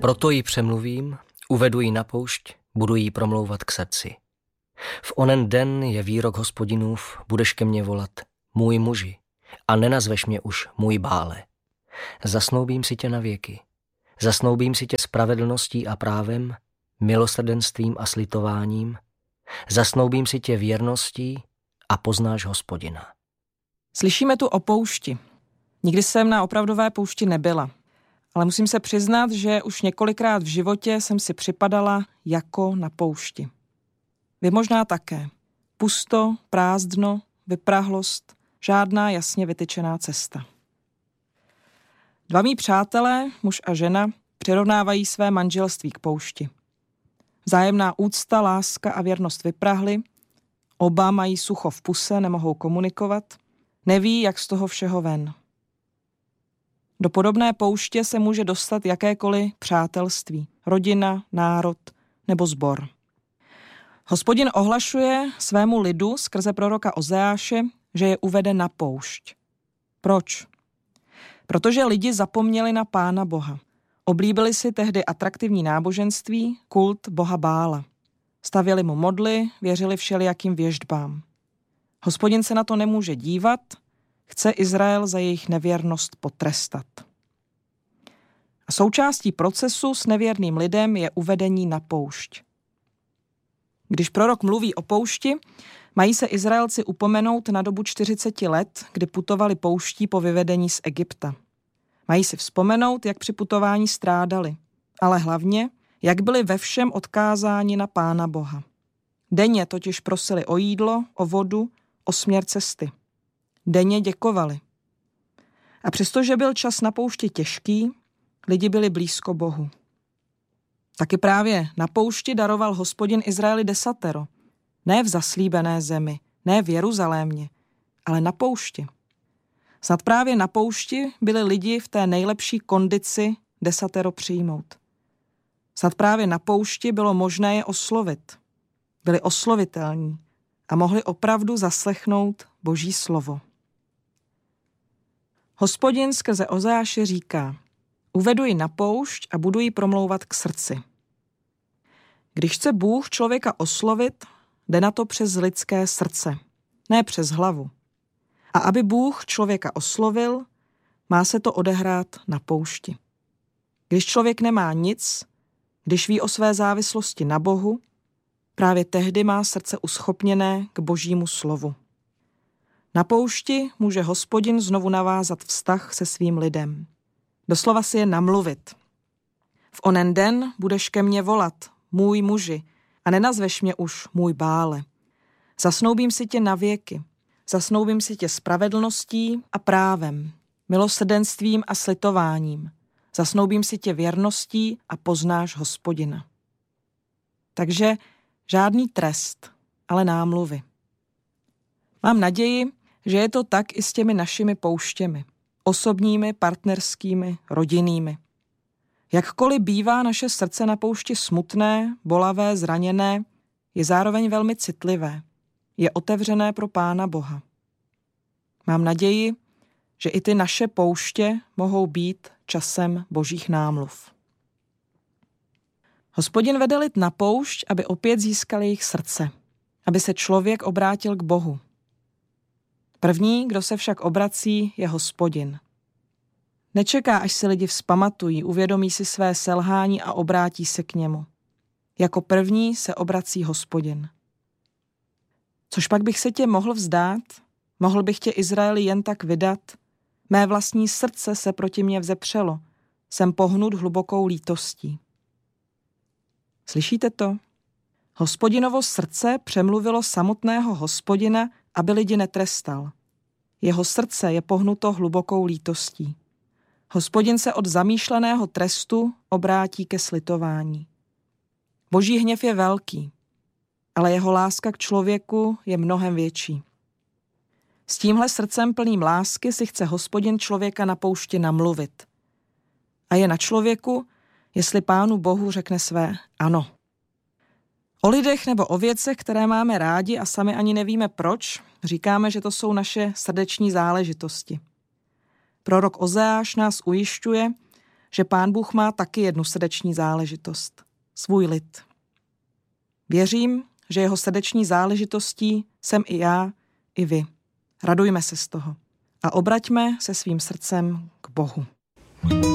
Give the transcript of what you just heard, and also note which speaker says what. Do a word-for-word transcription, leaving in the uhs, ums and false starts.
Speaker 1: Proto ji přemluvím, uvedu ji na poušť, budu jí promlouvat k srdci. V onen den je výrok Hospodinův, budeš ke mně volat, můj muži, a nenazveš mě už můj Bále. Zasnoubím si tě na věky. Zasnoubím si tě spravedlností a právem, milosrdenstvím a slitováním. Zasnoubím si tě věrností a poznáš Hospodina.
Speaker 2: Slyšíme tu o poušti. Nikdy jsem na opravdové poušti nebyla, ale musím se přiznat, že už několikrát v životě jsem si připadala jako na poušti. Vy možná také. Pusto, prázdno, vyprahlost, žádná jasně vytyčená cesta. Dva mí přátelé, muž a žena, přirovnávají své manželství k poušti. Vzájemná úcta, láska a věrnost vyprahly, oba mají sucho v puse, nemohou komunikovat, neví, jak z toho všeho ven. Do podobné pouště se může dostat jakékoliv přátelství, rodina, národ nebo sbor. Hospodin ohlašuje svému lidu skrze proroka Ozeáše, že je uvede na poušť. Proč? Protože lidi zapomněli na Pána Boha. Oblíbili si tehdy atraktivní náboženství, kult boha Bála. Stavěli mu modly, věřili všelijakým věštbám. Hospodin se na to nemůže dívat, chce Izrael za jejich nevěrnost potrestat. A součástí procesu s nevěrným lidem je uvedení na poušť. Když prorok mluví o poušti, mají se Izraelci upomenout na dobu čtyřicet let, kdy putovali pouští po vyvedení z Egypta. Mají si vzpomenout, jak při putování strádali, ale hlavně, jak byli ve všem odkázáni na Pána Boha. Denně totiž prosili o jídlo, o vodu, o směr cesty. Denně děkovali. A přestože byl čas na poušti těžký, lidi byli blízko Bohu. Taky právě na poušti daroval Hospodin Izraeli desatero. Ne v zaslíbené zemi, ne v Jeruzalémě, ale na poušti. Snad právě na poušti byli lidi v té nejlepší kondici desatero přijmout. Snad právě na poušti bylo možné je oslovit. Byli oslovitelní a mohli opravdu zaslechnout Boží slovo. Hospodin skrze Ozeáše říká, uvedu ji na poušť a budu ji promlouvat k srdci. Když chce Bůh člověka oslovit, jde na to přes lidské srdce, ne přes hlavu. A aby Bůh člověka oslovil, má se to odehrát na poušti. Když člověk nemá nic, když ví o své závislosti na Bohu, právě tehdy má srdce uschopněné k Božímu slovu. Na poušti může Hospodin znovu navázat vztah se svým lidem. Doslova si je namluvit. V onen den budeš ke mně volat, můj muži, a nenazveš mě už můj Bále. Zasnoubím si tě na věky, zasnoubím si tě spravedlností a právem, milosrdenstvím a slitováním. Zasnoubím si tě věrností a poznáš Hospodina. Takže žádný trest, ale námluvy. Mám naději, že je to tak i s těmi našimi pouštěmi, osobními, partnerskými, rodinnými. Jakkoliv bývá naše srdce na poušti smutné, bolavé, zraněné, je zároveň velmi citlivé. Je otevřené pro Pána Boha. Mám naději, že i ty naše pouště mohou být časem Božích námluv. Hospodin vede lid na poušť, aby opět získal jejich srdce, aby se člověk obrátil k Bohu. První, kdo se však obrací, je Hospodin. Nečeká, až se lidi vzpamatují, uvědomí si své selhání a obrátí se k němu. Jako první se obrací Hospodin. Což pak bych se tě mohl vzdát? Mohl bych tě, Izraeli, jen tak vydat? Mé vlastní srdce se proti mně vzepřelo. Jsem pohnut hlubokou lítostí. Slyšíte to? Hospodinovo srdce přemluvilo samotného Hospodina, aby lidi netrestal. Jeho srdce je pohnuto hlubokou lítostí. Hospodin se od zamýšleného trestu obrátí ke slitování. Boží hněv je velký, ale jeho láska k člověku je mnohem větší. S tímhle srdcem plným lásky si chce Hospodin člověka na poušti namluvit. A je na člověku, jestli Pánu Bohu řekne své ano. O lidech nebo o věcech, které máme rádi a sami ani nevíme proč, říkáme, že to jsou naše srdeční záležitosti. Prorok Ozeáš nás ujišťuje, že Pán Bůh má taky jednu srdeční záležitost. Svůj lid. Věřím, že jeho srdeční záležitostí jsem i já, i vy. Radujme se z toho a obraťme se svým srdcem k Bohu.